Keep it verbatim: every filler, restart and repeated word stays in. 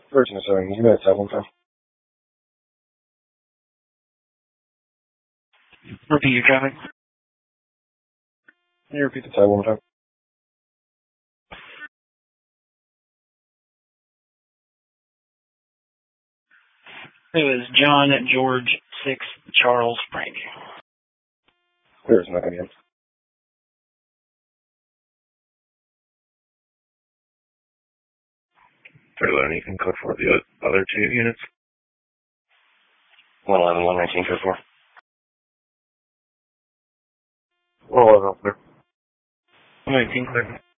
Virgin is showing you minutes at one time. Repeat your traffic. Can you repeat the time one more time? It was John George six Charles Frank. There's not again. Fairly, you can code for the other two units. one eleven, one nineteen, code four. one eleven, clear. one nineteen, clear.